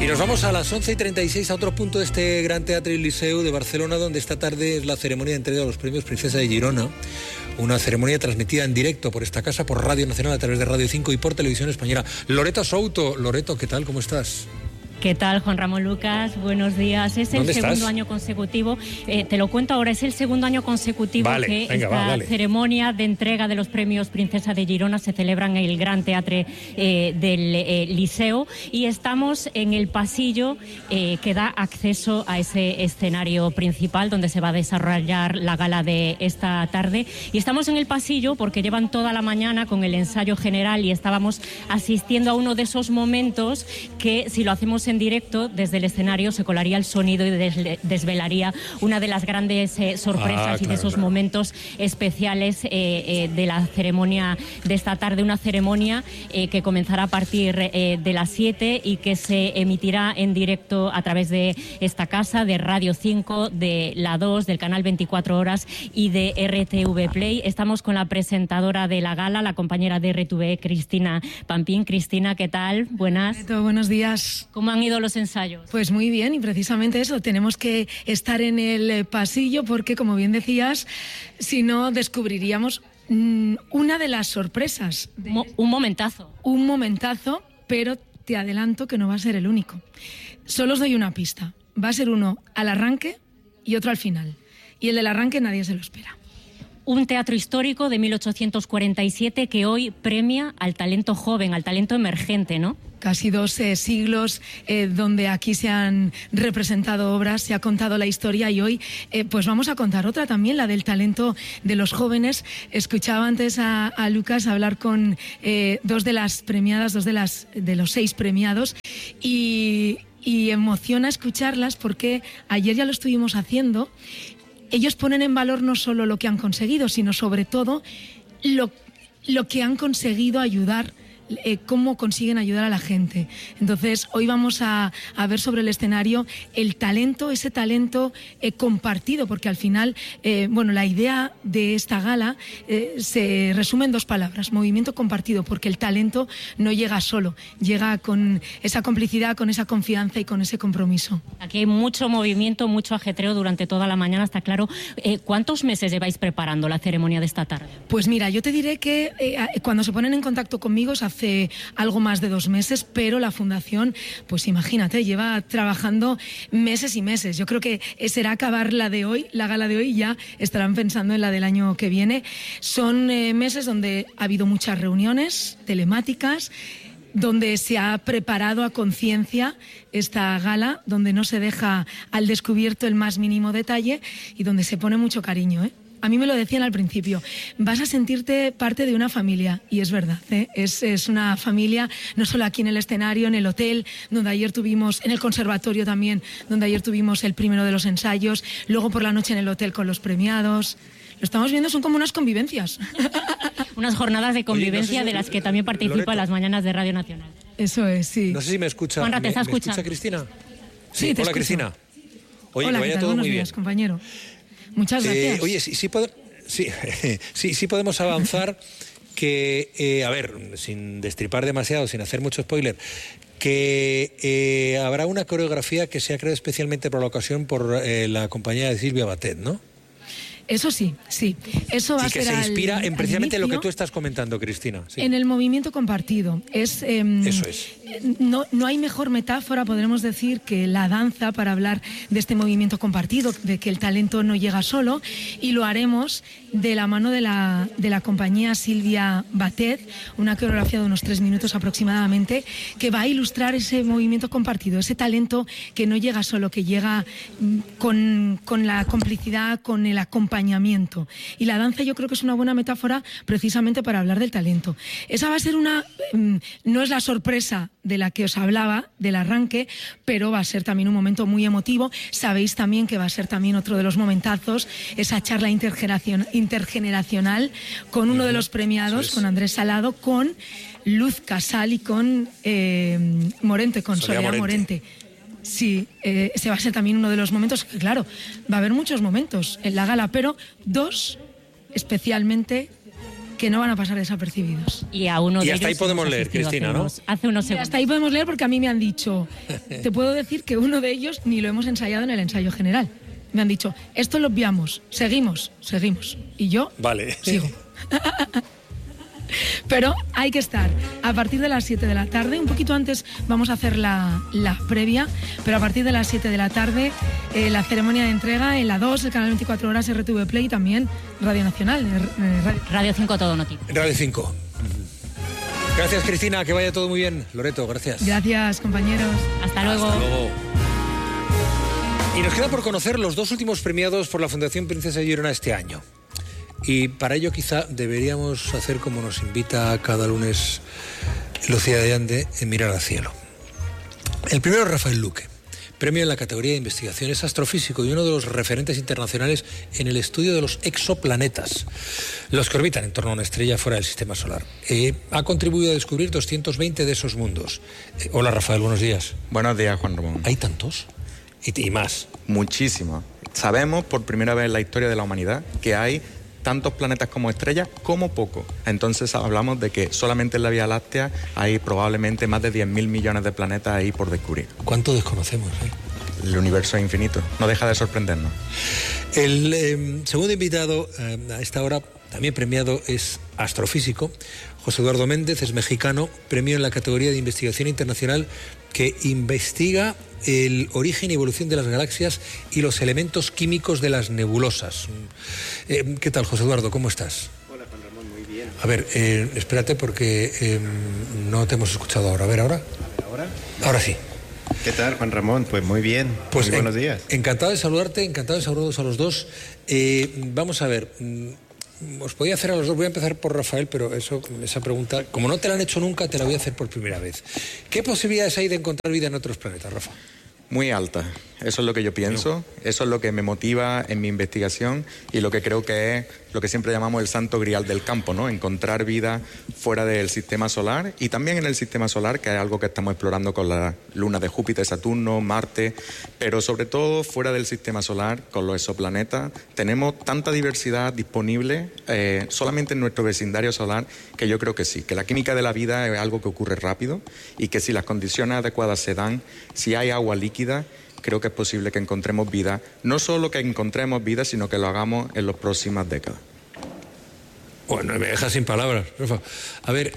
Y nos vamos a las 11:36 a otro punto de este Gran Teatre Liceu de Barcelona, donde esta tarde es la ceremonia de entrega de los premios Princesa de Girona. Una ceremonia transmitida en directo por esta casa, por Radio Nacional, a través de Radio 5 y por Televisión Española. Loreto Souto. Loreto, ¿qué tal? ¿Cómo estás? ¿Qué tal, Juan Ramón Lucas? Buenos días. Es el segundo año consecutivo, te lo cuento ahora, es el segundo año consecutivo que esta ceremonia de entrega de los premios Princesa de Girona se celebra en el Gran Teatre del Liceu, y estamos en el pasillo que da acceso a ese escenario principal donde se va a desarrollar la gala de esta tarde. Y estamos en el pasillo porque llevan toda la mañana con el ensayo general y estábamos asistiendo a uno de esos momentos que, si lo hacemos en directo desde el escenario, se colaría el sonido y desvelaría una de las grandes sorpresas y de esos momentos especiales de la ceremonia de esta tarde. Una ceremonia que comenzará a partir de las 7 y que se emitirá en directo a través de esta casa, de Radio 5, de La 2, del canal 24 Horas y de RTV Play. Estamos con la presentadora de la gala, la compañera de RTV, Cristina Pampín. Cristina, ¿qué tal? Buenas. Buenos días. ¿Cómo han ido los ensayos? Pues muy bien, y precisamente eso, tenemos que estar en el pasillo porque, como bien decías, si no descubriríamos una de las sorpresas. Un momentazo. Un momentazo, pero te adelanto que no va a ser el único. Solo os doy una pista. Va a ser uno al arranque y otro al final. Y el del arranque nadie se lo espera. Un teatro histórico de 1847 que hoy premia al talento joven, al talento emergente, ¿no? Casi 2 siglos donde aquí se han representado obras, se ha contado la historia, y hoy pues vamos a contar otra también, la del talento de los jóvenes. Escuchaba antes a Lucas hablar con 2 de las premiadas, 2 de los 6 premiados, y emociona escucharlas porque ayer ya lo estuvimos haciendo. Ellos ponen en valor no solo lo que han conseguido, sino sobre todo lo que han conseguido ayudar, cómo consiguen ayudar a la gente. Entonces, hoy vamos a ver sobre el escenario el talento, ese talento compartido, porque al final, la idea de esta gala se resume en 2 palabras: movimiento compartido, porque el talento no llega solo, llega con esa complicidad, con esa confianza y con ese compromiso. Aquí hay mucho movimiento, mucho ajetreo durante toda la mañana, está claro. ¿Cuántos meses lleváis preparando la ceremonia de esta tarde? Pues mira, yo te diré que cuando se ponen en contacto conmigo hace algo más de 2 meses, pero la Fundación, pues imagínate, lleva trabajando meses y meses. Yo creo que será acabar la gala de hoy, y ya estarán pensando en la del año que viene. Son meses donde ha habido muchas reuniones telemáticas, donde se ha preparado a conciencia esta gala, donde no se deja al descubierto el más mínimo detalle y donde se pone mucho cariño, ¿eh? A mí me lo decían al principio, vas a sentirte parte de una familia, y es verdad, ¿eh? Es una familia, no solo aquí en el escenario, en el hotel, donde ayer tuvimos, en el conservatorio también, donde ayer tuvimos el primero de los ensayos, luego por la noche en el hotel con los premiados. Lo estamos viendo, son como unas convivencias. Unas jornadas de convivencia. Oye, no sé si de las que también participa Loreto. Las mañanas de Radio Nacional. Eso es, sí. No sé si me escucha. Juanra, ¿te está escuchando? ¿Me escucha Cristina? Sí, te hola, escucho. Cristina. Oye, hola, que vaya ¿qué tal? todo Buenos muy días, bien, compañero. Muchas gracias. Oye, sí podemos avanzar que, a ver, sin destripar demasiado, sin hacer mucho spoiler, que habrá una coreografía que se ha creado especialmente por la ocasión por la compañía de Silvia Batet, ¿no? Eso sí. Eso va a ser que se inspira en precisamente al inicio, lo que tú estás comentando, Cristina. Sí. En el movimiento compartido. Eso es. No hay mejor metáfora, podremos decir, que la danza para hablar de este movimiento compartido, de que el talento no llega solo, y lo haremos de la mano de la compañía Silvia Batet, una coreografía de unos 3 minutos aproximadamente, que va a ilustrar ese movimiento compartido, ese talento que no llega solo, que llega con la complicidad, con el acompañamiento. Y la danza, yo creo que es una buena metáfora precisamente para hablar del talento. Esa va a ser no es la sorpresa de la que os hablaba, del arranque, pero va a ser también un momento muy emotivo. Sabéis también que va a ser también otro de los momentazos, esa charla intergeneracional con uno de los premiados, con Andrés Salado, con Luz Casal y con Morente, con Soledad Morente. Sí, ese va a ser también uno de los momentos, claro, va a haber muchos momentos en la gala, pero 2 especialmente que no van a pasar desapercibidos. Y a uno de ellos hasta ahí podemos leer, Cristina, ¿no? Hace unos segundos. Hasta ahí podemos leer porque a mí me han dicho, te puedo decir que uno de ellos ni lo hemos ensayado en el ensayo general. Me han dicho, esto lo obviamos, seguimos. Y yo sigo. Pero hay que estar a partir de las 7 de la tarde, un poquito antes vamos a hacer la previa, pero a partir de las 7 de la tarde la ceremonia de entrega en la 2, el canal 24 horas, RTV Play y también Radio Nacional. Radio 5 Todo Noticias. Radio 5. Gracias, Cristina, que vaya todo muy bien. Loreto, gracias. Gracias, compañeros. Hasta luego. Hasta luego. Y nos queda por conocer los 2 últimos premiados por la Fundación Princesa de Girona este año. Y para ello quizá deberíamos hacer como nos invita cada lunes Lucía de Ande, en mirar al cielo. El primero es Rafael Luque, premio en la categoría de investigación. Es astrofísico y uno de los referentes internacionales en el estudio de los exoplanetas, los que orbitan en torno a una estrella fuera del sistema solar. Ha contribuido a descubrir 220 de esos mundos. Hola, Rafael, buenos días. Buenos días, Juan Ramón. ¿Hay tantos? ¿Y más? Muchísimo. Sabemos por primera vez en la historia de la humanidad que hay tantos planetas como estrellas como poco. Entonces hablamos de que solamente en la Vía Láctea hay probablemente más de 10.000 millones de planetas ahí por descubrir. ¿Cuánto desconocemos? El universo es infinito, no deja de sorprendernos. El segundo invitado a esta hora, también premiado, es astrofísico. José Eduardo Méndez es mexicano, premio en la categoría de investigación internacional que investiga el origen y evolución de las galaxias y los elementos químicos de las nebulosas. ¿Qué tal, José Eduardo? ¿Cómo estás? Hola, Juan Ramón, muy bien. A ver, espérate porque no te hemos escuchado ahora. A ver, ¿ahora? ¿Ahora? Ahora sí. ¿Qué tal, Juan Ramón? Pues muy bien. Pues muy buenos días. Encantado de saludarte, encantado de saludaros a los dos. Vamos a ver... Os podía hacer a los dos, voy a empezar por Rafael, pero esa pregunta, como no te la han hecho nunca, te la voy a hacer por primera vez. ¿Qué posibilidades hay de encontrar vida en otros planetas, Rafa? Muy alta, eso es lo que yo pienso, eso es lo que me motiva en mi investigación y lo que creo que es lo que siempre llamamos el santo grial del campo, ¿no? Encontrar vida fuera del sistema solar y también en el sistema solar, que es algo que estamos explorando con las lunas de Júpiter, Saturno, Marte, pero sobre todo fuera del sistema solar, con los exoplanetas, tenemos tanta diversidad disponible solamente en nuestro vecindario solar, que yo creo que sí, que la química de la vida es algo que ocurre rápido y que si las condiciones adecuadas se dan, si hay agua líquida, creo que es posible que encontremos vida, no solo que encontremos vida, sino que lo hagamos en las próximas décadas. Bueno, me dejas sin palabras, Rafa. A ver,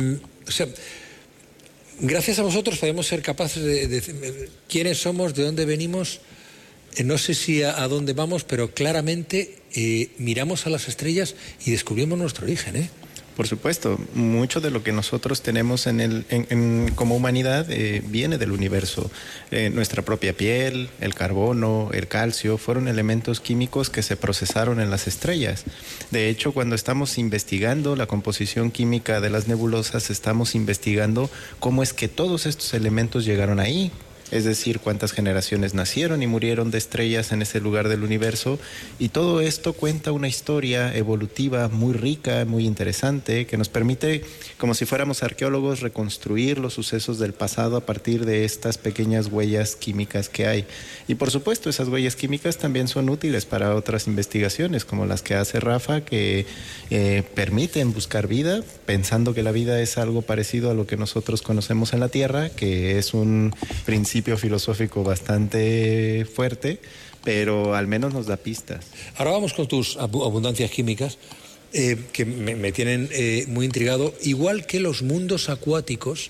gracias a vosotros podemos ser capaces de decir quiénes somos, de dónde venimos, no sé si a dónde vamos, pero claramente miramos a las estrellas y descubrimos nuestro origen, Por supuesto, mucho de lo que nosotros tenemos como humanidad viene del universo. Nuestra propia piel, el carbono, el calcio, fueron elementos químicos que se procesaron en las estrellas. De hecho, cuando estamos investigando la composición química de las nebulosas, estamos investigando cómo es que todos estos elementos llegaron ahí. Es decir, cuántas generaciones nacieron y murieron de estrellas en ese lugar del universo. Y todo esto cuenta una historia evolutiva muy rica, muy interesante, que nos permite, como si fuéramos arqueólogos, reconstruir los sucesos del pasado a partir de estas pequeñas huellas químicas que hay. Y por supuesto, esas huellas químicas también son útiles para otras investigaciones, como las que hace Rafa, que permiten buscar vida, pensando que la vida es algo parecido a lo que nosotros conocemos en la Tierra, que es un principio filosófico bastante fuerte, pero al menos nos da pistas. Ahora vamos con tus abundancias químicas, que me tienen muy intrigado, igual que los mundos acuáticos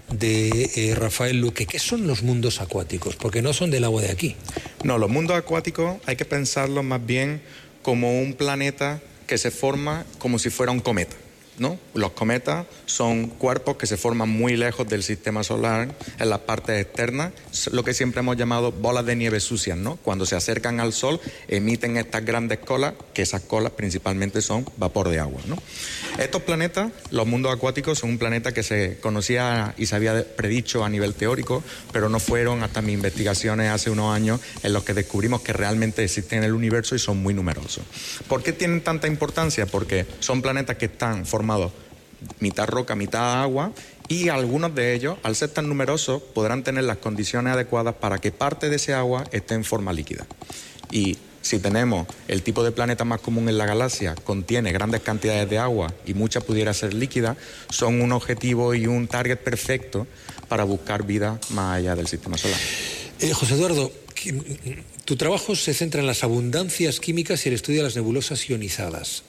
de Rafael Luque. ¿Qué son los mundos acuáticos? Porque no son del agua de aquí. No, los mundos acuáticos hay que pensarlos más bien como un planeta que se forma como si fuera un cometa, ¿no? Los cometas son cuerpos que se forman muy lejos del sistema solar, en las partes externas, lo que siempre hemos llamado bolas de nieve sucias, ¿no? Cuando se acercan al Sol, emiten estas grandes colas, que esas colas principalmente son vapor de agua, ¿no? Estos planetas, los mundos acuáticos, son un planeta que se conocía y se había predicho a nivel teórico, pero no fueron hasta mis investigaciones hace unos años en los que descubrimos que realmente existen en el universo y son muy numerosos. ¿Por qué tienen tanta importancia? Porque son planetas que están formados mitad roca, mitad agua, y algunos de ellos, al ser tan numerosos, podrán tener las condiciones adecuadas para que parte de ese agua esté en forma líquida. Y Si tenemos el tipo de planeta más común en la galaxia, contiene grandes cantidades de agua y mucha pudiera ser líquida, son un objetivo y un target perfecto para buscar vida más allá del sistema solar. José Eduardo, tu trabajo se centra en las abundancias químicas y el estudio de las nebulosas ionizadas.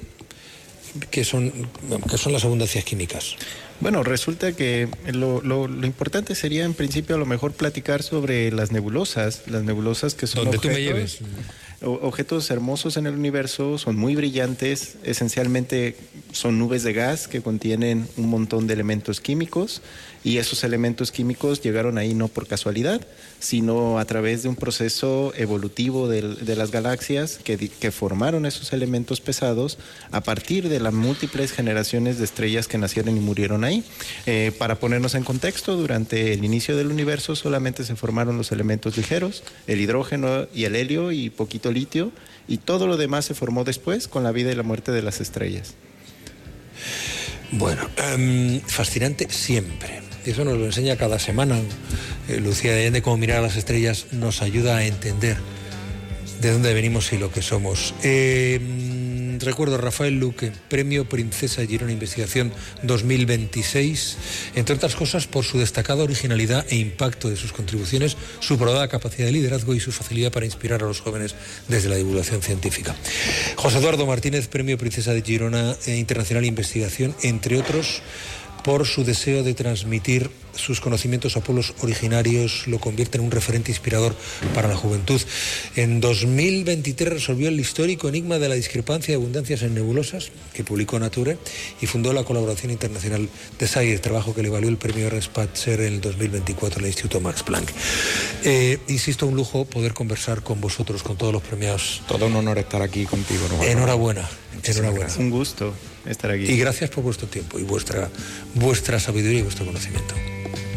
¿Qué son las abundancias químicas? Bueno, resulta que lo importante sería en principio a lo mejor platicar sobre las nebulosas que son donde tú me lleves. Objetos hermosos en el universo, son muy brillantes, esencialmente son nubes de gas que contienen un montón de elementos químicos, y esos elementos químicos llegaron ahí no por casualidad, sino a través de un proceso evolutivo de las galaxias que formaron esos elementos pesados a partir de las múltiples generaciones de estrellas que nacieron y murieron ahí. Para ponernos en contexto, durante el inicio del universo solamente se formaron los elementos ligeros, el hidrógeno y el helio y poquito litio, y todo lo demás se formó después con la vida y la muerte de las estrellas. Bueno, fascinante siempre. Eso nos lo enseña cada semana. Lucía de Allende, cómo mirar a las estrellas nos ayuda a entender de dónde venimos y lo que somos. Recuerdo a Rafael Luque, Premio Princesa Girona Investigación 2026, entre otras cosas por su destacada originalidad e impacto de sus contribuciones, su probada capacidad de liderazgo y su facilidad para inspirar a los jóvenes desde la divulgación científica. José Eduardo Martínez, Premio Princesa de Girona Internacional Investigación, entre otros por su deseo de transmitir sus conocimientos a pueblos originarios, lo convierte en un referente inspirador para la juventud. En 2023 resolvió el histórico enigma de la discrepancia de abundancias en nebulosas, que publicó Nature, y fundó la colaboración internacional de SAIR, trabajo que le valió el premio Respatzer en el 2024 en el Instituto Max Planck. Insisto, un lujo poder conversar con vosotros, con todos los premiados. Todo un honor estar aquí contigo, ¿no? Enhorabuena. Gracias. Un gusto estar aquí. Y gracias por vuestro tiempo y vuestra sabiduría y vuestro conocimiento.